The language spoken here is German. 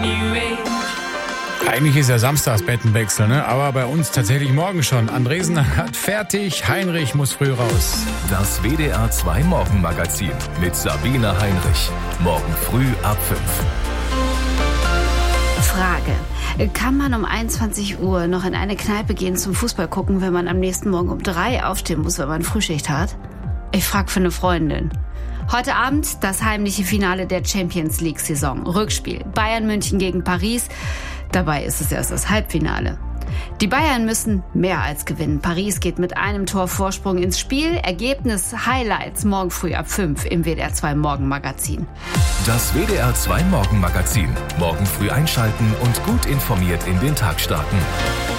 Eigentlich ist ja samstags Bettenwechsel, ne? Aber bei uns tatsächlich morgen schon. Andresen hat fertig, Heinrich muss früh raus. Das WDR 2 Morgenmagazin mit Sabine Heinrich. Morgen früh ab 5. Frage. Kann man um 21 Uhr noch in eine Kneipe gehen zum Fußball gucken, wenn man am nächsten Morgen um 3 aufstehen muss, wenn man Frühschicht hat? Ich frage für eine Freundin. Heute Abend das heimliche Finale der Champions League-Saison. Rückspiel. Bayern München gegen Paris. Dabei ist es erst das Halbfinale. Die Bayern müssen mehr als gewinnen. Paris geht mit einem Tor Vorsprung ins Spiel. Ergebnis, Highlights morgen früh ab 5 im WDR 2 Morgenmagazin. Das WDR 2 Morgenmagazin. Morgen früh einschalten und gut informiert in den Tag starten.